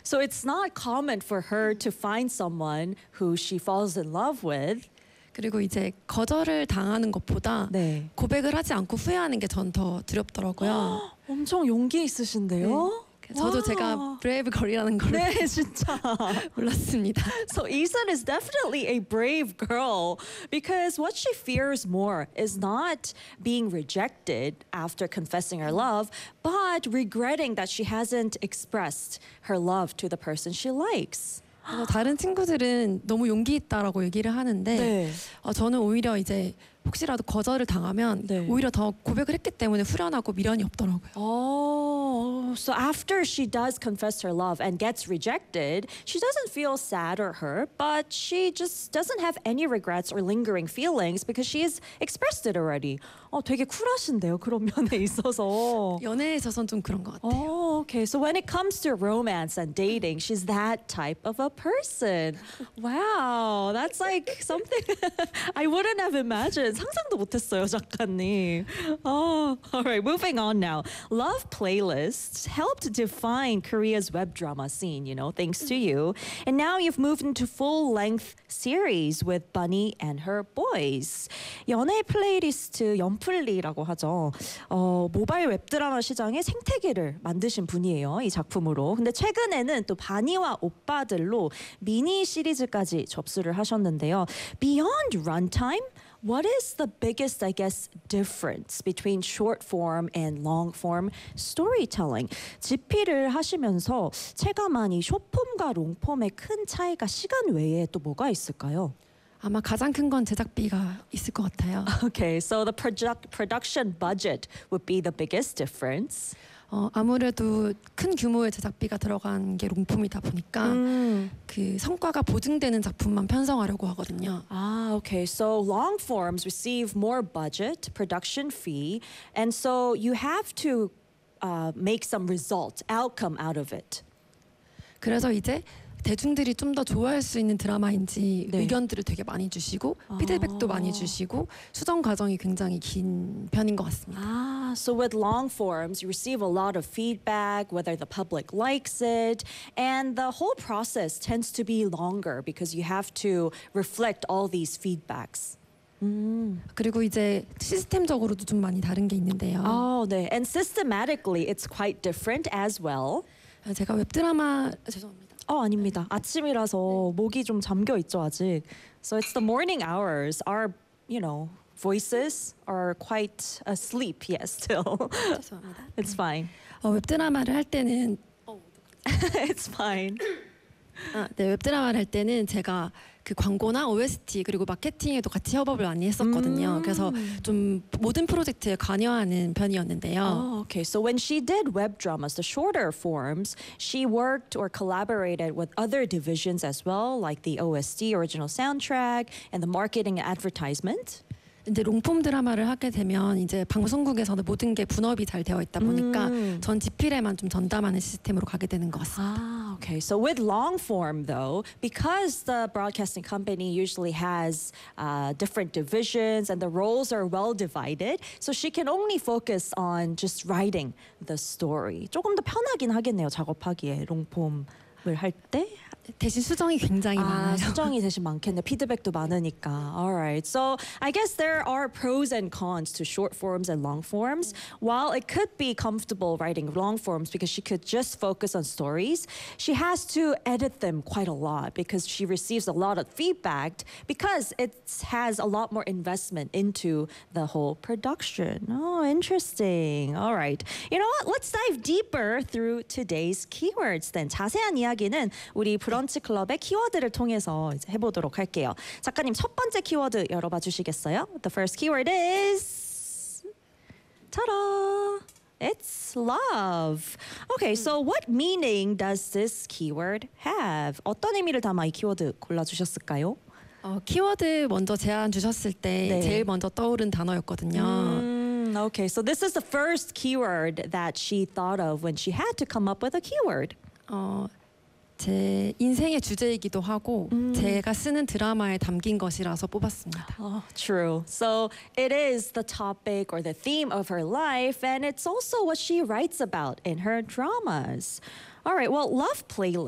So it's not common for her to find someone who she falls in love with. 그리고 이제 거절을 당하는 것보다 네. 고백을 하지 않고 후회하는 게 전 더 두렵더라고요. 엄청 용기 있으신데요? 저도 제가 브레이브 걸이라는 걸 네, 진짜. 몰랐습니다. So Isun is definitely a brave girl because what she fears more is not being rejected after confessing her love, but regretting that she hasn't expressed her love to the person she likes. 다른 친구들은 너무 용기 있다라고 얘기를 하는데 네. 저는 오히려 이제 혹시라도 거절을 당하면 네. 오히려 더 고백을 했기 때문에 후련하고 미련이 없더라고요. Oh, so after she does confess her love and gets rejected, she doesn't feel sad or hurt, but she just doesn't have any regrets or lingering feelings because she has expressed it already. 되게 쿨하신데요, 그런 면에 있어서. 연애에 있어서는 좀 그런 것 같아요. Oh, okay. So when it comes to romance and dating, she's that type of a person. Wow, that's like something I wouldn't have imagined. 상상도 못했어요, 작가님. Oh, all right. Moving on now. Love playlists helped define Korea's web drama scene, thanks to you. And now you've moved into full-length series with Bunny and her boys. 연애 플레이리스트 연플리라고 하죠. 모바일 웹드라마 시장의 생태계를 만드신 분이에요. 이 작품으로. 근데 최근에는 또 바니와 오빠들로 미니 시리즈까지 접수를 하셨는데요. Beyond runtime, what is the biggest, I guess, difference between short form and long form storytelling? 집필을 하시면서 체감한 이 숏폼과 롱폼의 큰 차이가 시간 외에 또 뭐가 있을까요? 아마 가장 큰 건 제작비가 있을 것 같아요. Okay, so the production budget would be the biggest difference. 아무래도 큰 규모의 제작비가 들어간 게 롱폼이다 보니까 그 성과가 보증되는 작품만 편성하려고 하거든요. Okay. So long forms receive more budget, production fee, and so you have to make some result, outcome out of it. 그래서 이제 대중들이 좀 더 좋아할 수 있는 드라마인지 네. 의견들을 되게 많이 주시고 피드백도 많이 주시고 수정 과정이 굉장히 긴 편인 것 같습니다. So with long forms, you receive a lot of feedback, whether the public likes it, and the whole process tends to be longer because you have to reflect all these feedbacks. 그리고 이제 시스템적으로도 좀 많이 다른 게 있는데요. 네. And systematically, it's quite different as well. 제가 웹드라마 죄송합니다. 아닙니다. 아침이라서 목이 좀 잠겨 있죠, 아직. So it's the morning hours. Our, voices are quite asleep, yes, still. 죄송합니다. It's fine. 웹드라마를 할 때는 It's fine. 네, 웹드라마를 할 때는 제가 그 광고나 OST 그리고 마케팅에도 같이 협업을 많이 했었거든요. 그래서 좀 모든 프로젝트에 관여하는 편이었는데요. Okay. So when she did web dramas, the shorter forms, she worked or collaborated with other divisions as well, like the OST, original soundtrack, and the marketing and advertisement. 이제 롱폼 드라마를 하게 되면 이제 방송국에서는 모든 게 분업이 잘 되어 있다 보니까 전 집필에만 좀 전담하는 시스템으로 가게 되는 것 같습니다. Okay. So with long form, though, because the broadcasting company usually has different divisions and the roles are well divided, so she can only focus on just writing the story. 조금 더 편하긴 하겠네요, 작업하기에 롱폼을 할 때. 대신 수정이 굉장히 많아요. 수정이 대신 많겠네. 피드백도 많으니까. Alright. So I guess there are pros and cons to short forms and long forms. While it could be comfortable writing long forms because she could just focus on stories, she has to edit them quite a lot because she receives a lot of feedback because it has a lot more investment into the whole production. Oh, interesting. Alright. You know what? Let's dive deeper through today's keywords then. 자세한 이야기는 우리 브런치 클럽의 키워드를 통해서 이제 해보도록 할게요. 작가님 첫 번째 키워드 열어봐 주시겠어요? The first keyword is ta-da! It's love. Okay, so what meaning does this keyword have? 어떤 의미를 담아 이 키워드 골라주셨을까요? 키워드 먼저 제안 주셨을 때 제일 먼저 떠오른 단어였거든요. Okay, so this is the first keyword that she thought of when she had to come up with a keyword. 제 인생의 주제이기도 하고 제가 쓰는 드라마에 담긴 것이라서 뽑았습니다. True. So it is the topic or the theme of her life, and it's also what she writes about in her dramas. All right, well, Love Playlist